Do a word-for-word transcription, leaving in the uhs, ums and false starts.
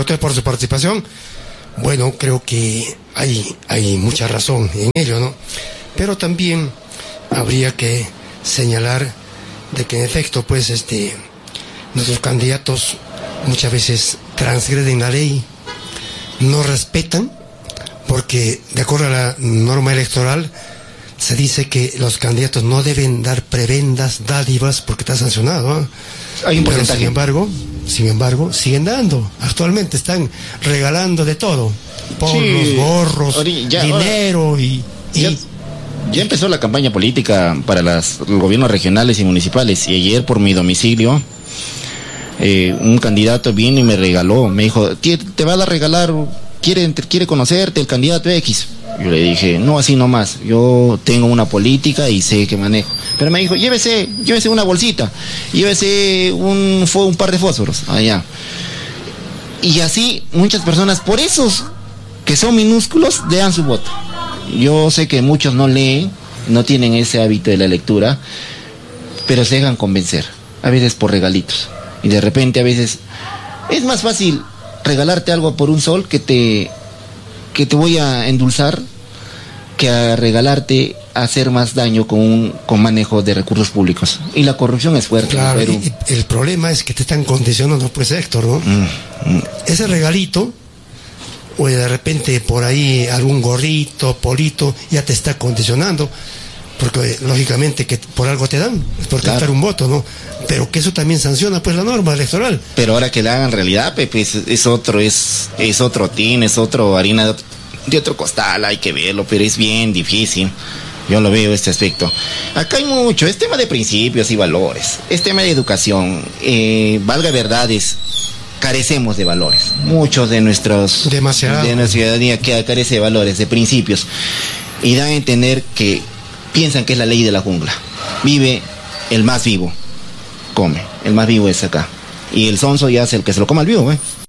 usted por su participación. Bueno, creo que hay, hay mucha razón en ello, ¿no? Pero también habría que señalar de que en efecto, pues, este, nuestros candidatos muchas veces transgreden la ley, no respetan, porque de acuerdo a la norma electoral se dice que los candidatos no deben dar prebendas, dádivas, porque está sancionado, ¿eh? Hay un Pero porcentaje. sin embargo, sin embargo, siguen dando. Actualmente están regalando de todo, por Sí, los gorros, ori- ya, dinero ahora, y, y ya, ya empezó la campaña política para las, los gobiernos regionales y municipales, y ayer por mi domicilio eh, un candidato vino y me regaló, me dijo, te, te va a regalar, quiere, quiere conocerte el candidato X. Yo le dije, no, así nomás, yo tengo una política y sé que manejo. Pero me dijo, llévese, llévese una bolsita, llévese un, un par de fósforos, allá. Y así muchas personas, por esos que son minúsculos, le dan su voto. Yo sé que muchos no leen, no tienen ese hábito de la lectura, pero se dejan convencer, a veces por regalitos. Y de repente a veces es más fácil regalarte algo por un sol que te, que te voy a endulzar, que a regalarte hacer más daño con un con manejo de recursos públicos. Y la corrupción es fuerte. claro, Pero... y, y el problema es que te están condicionando, pues, Héctor, ¿no? Mm, mm. Ese regalito, o de repente por ahí algún gorrito, polito, ya te está condicionando, porque lógicamente que por algo te dan, es por Claro. captar un voto, ¿no? Pero que eso también sanciona, pues, la norma electoral. Pero ahora que la hagan realidad, Pepe, es, es otro, es, es otro tin, es otro harina de otro, de otro costal, hay que verlo, pero es bien difícil. Yo lo veo este aspecto. Acá hay mucho, es tema de principios y valores, es tema de educación, eh, valga verdades, carecemos de valores. Muchos de nuestros Demasiado. de nuestra ciudadanía que carece de valores, de principios, y dan a entender que piensan que es la ley de la jungla. Vive el más vivo, come, el más vivo es acá. Y el sonso ya es el que se lo coma al vivo, ¿eh?